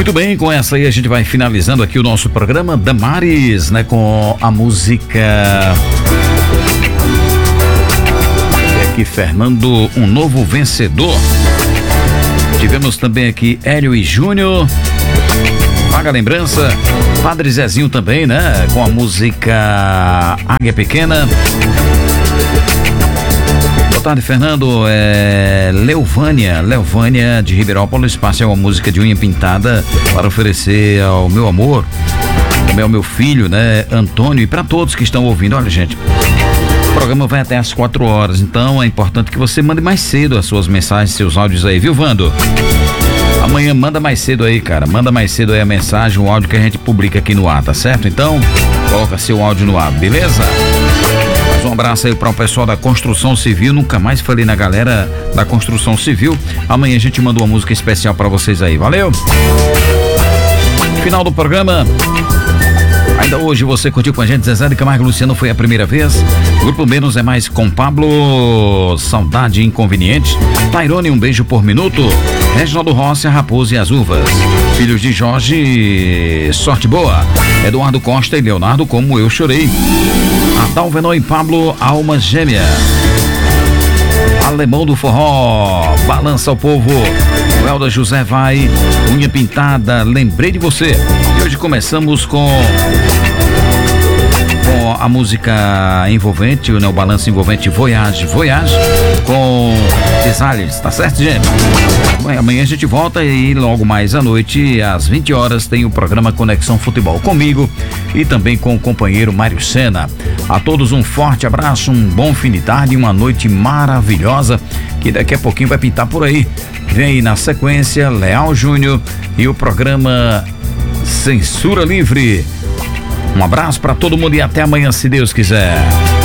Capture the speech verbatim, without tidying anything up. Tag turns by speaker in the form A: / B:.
A: Muito bem, com essa aí a gente vai finalizando aqui o nosso programa Damares, né? Com a música aqui, Fernando, um novo vencedor. Tivemos também aqui Hélio e Júnior, Vaga Lembrança, Padre Zezinho também, né? Com a música Águia Pequena. Boa tarde, Fernando. É Leovânia, Leovânia de Ribeirópolis, passa uma música de unha pintada para oferecer ao meu amor, também ao meu filho, né, Antônio, e para todos que estão ouvindo. Olha, gente, o programa vai até às quatro horas, então é importante que você mande mais cedo as suas mensagens, seus áudios aí, viu, Vando? Amanhã manda mais cedo aí, cara, manda mais cedo aí a mensagem, o áudio que a gente publica aqui no ar, tá certo? Então, coloca seu áudio no ar, beleza? Um abraço aí para o pessoal da construção civil. Nunca mais falei na galera da construção civil. Amanhã a gente manda uma música especial para vocês aí. Valeu? Final do programa. Ainda hoje você curtiu com a gente Zezé de Camargo e Luciano, foi a primeira vez. Grupo Menos é Mais com Pablo, Saudade Inconveniente. Tairone, um beijo por minuto. Reginaldo Rossi, a Raposa e as Uvas. Filhos de Jorge, Sorte Boa. Eduardo Costa e Leonardo, Como Eu Chorei. Adalvenor e Pablo, Alma Gêmea. Alemão do Forró, Balança ao Povo. O Helder José vai, Unha Pintada, Lembrei de Você. E hoje começamos com com a música envolvente, né, o balanço envolvente Voyage, Voyage, com Desales, tá certo, gente? Bom, amanhã a gente volta e logo mais à noite, às vinte horas, tem o programa Conexão Futebol comigo e também com o companheiro Mário Sena. A todos um forte abraço, um bom fim de tarde e uma noite maravilhosa, que daqui a pouquinho vai pintar por aí. Vem aí na sequência Leal Júnior e o programa Censura Livre. Um abraço para todo mundo e até amanhã, se Deus quiser.